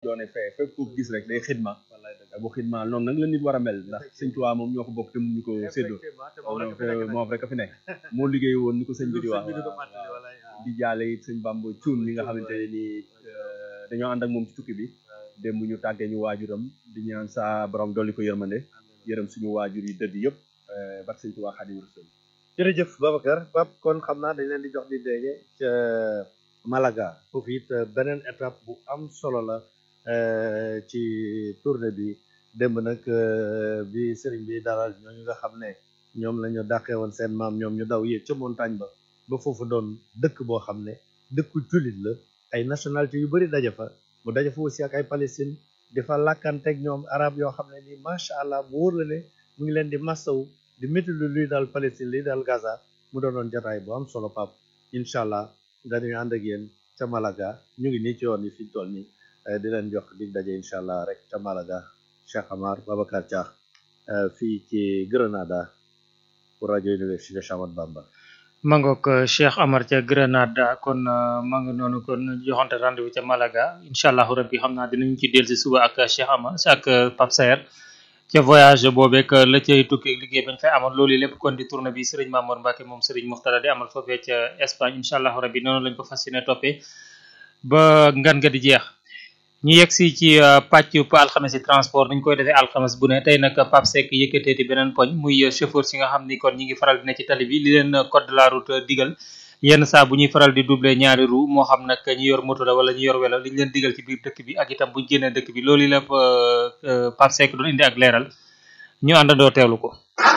doone fee fépp ku gis rek day xidma bu xidma noonu nag la nit war a mel ndax sëñ Tuubaa moom ñoo ko bokk te mu ñu ko séddoo moom rek a fi nekk moo liggéey woon ni ko sëñ bi di wax di jaale it sëñ Bamba Cuun mi nga xamante ne nii dañoo ànd ak moom ci tukki bi démb ñu tàggee ñu waajuram di ñaan sa borom dolli ko yërmande yërëm suñu waajur yi dëdd yëpp bak sëñ Tuubaa Xaadimu Rasuul. jërëjëf Babacar Pape kon xam naa dañ leen di jox di déggee ca Malaga foofu it beneen étape bu am solo la ci tournée bi démb nag bi sëriñ bi dalal ñooñu nga xam ne ñoom la ñu dàqee woon seen maam ñoom ñu daw yéeg ca montagne ba foofu doon dëkk boo xam ne dëkku jullit la ay nationalité yu bëri daje fa mu daje fa aussi ak ay Palestine di fa làkkanteeg ñoom arab yoo xam ne nii macha allah mu wóor la ne mu ngi leen di massaw di métti lu luy daal Palestine luy daal Gaza mu doonoon jotaay bu am solo Pape incha allah dañuy ànd ak yéen ca Malaga ñu ngi nii ci yoon yi fi ñu toll nii di leen jox dig daje incha allah rek ca Malaga Cheikh Amar Babacar Thiakh fii ci Grenada pour rajo Université Cheikh Ahmadou Bamba. mangook Cheikh Amar ca Grenada kon ma nga noonu kon joxante rendez-vous ca Malaga incha allahu rabbi xam naa dinañ ci dellu si suba ak Cheikh Amar ak Pape Saer ca voyage boobeek la cay tukki liggéey bañ fay amal loolu lépp kon di tournée bi Serigne Mamour Mbacke moom Serigne Mourtada di amal foofee ca Espagne incha allahu rabbi noonu lañ ko fas yéene toppee ba ngan nga di jeex. ñu yegg si ci pàcc alxames yi transport ni ñu koy defee alxames bu ne tey nag Pape Seck yëkkateeti beneen poñ muy chauffeur si nga xam ni kon ñi ngi faral di ne ci tali bi li leen code de la route digal yenn saa bu ñuy faral di doubler ñaari roue moo xam nag ñu yor moto la wala ñu yor welo li ñu leen digal ci biir dëkk bi ak itam bu ñu génnee dëkk bi loolu lépp Pape Seck doon indi ak leeral ñu àndandoo teewlu ko.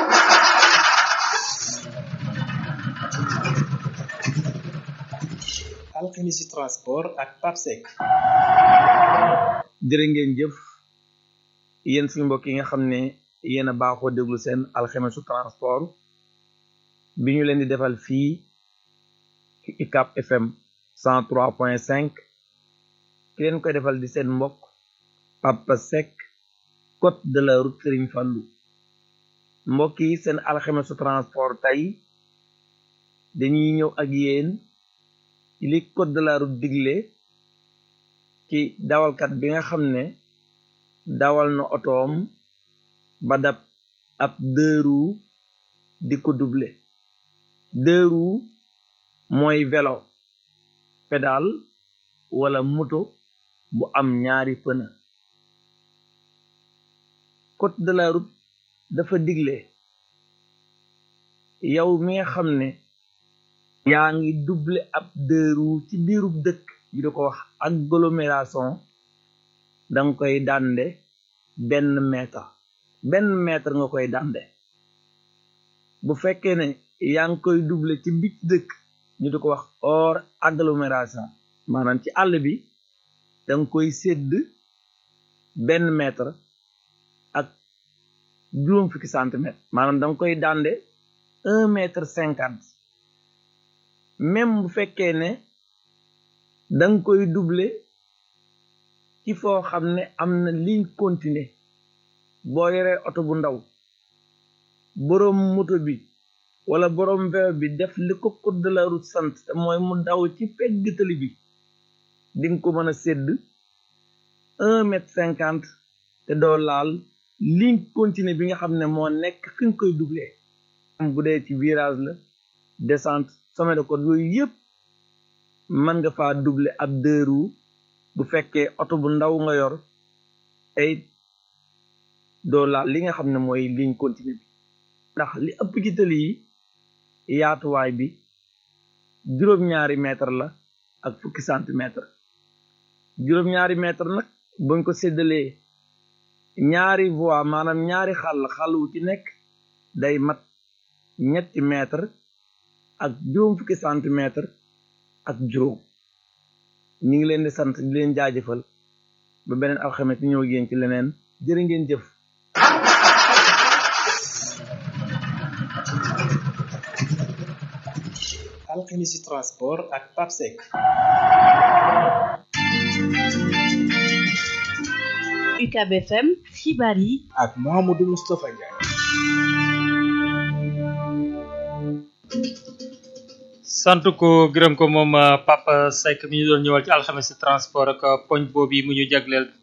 alxames yi transport ak Pape Seck. jërë ngeen jëf yéen suñu mbokk yi nga xam ne yéen a baaxoo déglu seen alxamesu transport bi ñu leen di defal fii ci UCAB FM 103.5 ki leen koy defal di seen mbokk Pape Seck code de la route Serigne Fallou mbokk yi seen alxamesu transport tey dañuy ñëw ak yéen ci li code de la route digle ci dawalkat bi nga xam ne dawal na otoom ba dab ab deux roues di ko doubler deux roues mooy vélo pédale wala moto bu am ñaari pneu code de la route dafa digle yow mi nga xam ne yaa ngi doubler ab deux roues ci biirub dëkk bi da ko wax agglomération danga koy dànde benn mètre nga koy dànde bu fekkee ne yaa ngi koy doubler ci biir dëkk ñu di ko wax hors agglomération maanaam ci àll bi danga koy sédd benn mètre ak juróom fukki centimètre maanaam danga koy dànde 1,50 m même bu fekkee ne danga koy doubler ci foo xam ne am na ligne continue boo yoree oto bu ndaw boroom moto bi wala boroom vélo bi def li ko code de la route sant te mooy mu daw ci pegg tali bi dinga ko mën a sédd 1,50 m te doo laal ligne continue bi nga xam ne moo nekk fi nga koy doubler am bu dee ci virage la descente sommet de côte yooyu yëpp mën nga faa doubler ab deux roues bu fekkee oto bu ndaw nga yor ay doo laal li nga xam ne mooy ligne continue bi ndax li ëpp ci tali yi yaatuwaay bi juróom-ñaari mètre la ak fukki centimètre juróom-ñaari mètre nag buñ ko séddalee ñaari voie maanaam ñaari xàll wu ci nekk day mat ñetti mètre ak juróom fukki centimètre ak juróom ñu ngi leen di sant di leen jaajëfal ba beneen alxames ñu ñëw yéen ci leneen jërë ngeen jëf. alxames transport ak Pape Seck. UCAB FM xibaar yi ak Mouhamadou Moustapha Ndiaye. sant ko gërëm ko moom Pape Seck mi ñu doon ñëwal ci alxames transport ak poñ boobu mu ñu jagleel